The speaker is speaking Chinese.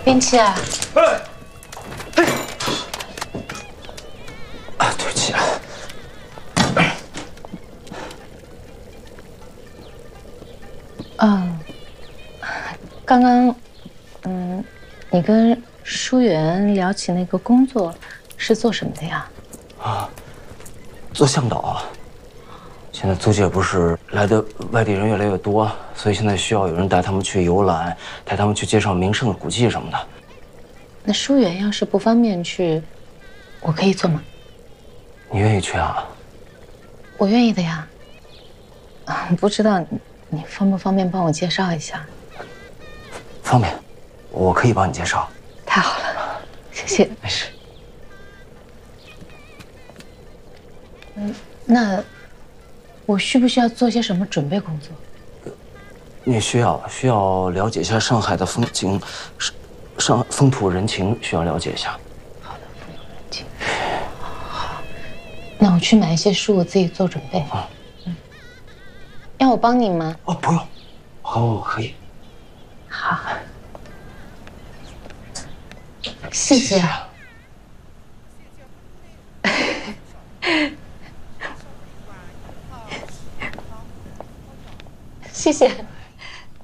林奇啊， 对不起。 刚刚，你跟舒媛聊起那个工作，是做什么的呀？ 做向导。现在租界不是来的外地人越来越多，所以现在需要有人带他们去游览，带他们去介绍名胜的古迹什么的。 那舒媛要是不方便去，我可以做吗？ 你愿意去啊？ 我愿意的呀。不知道你方不方便帮我介绍一下？ 方便，我可以帮你介绍。 太好了，谢谢。 没事。 那我需不需要做些什么准备工作？ 你需要了解一下上海的风景，风土人情需要了解一下。 好的，风土人情。好，那我去买一些书，我自己做准备。要我帮你吗？ 哦，不用，我可以。 好，谢谢。谢谢。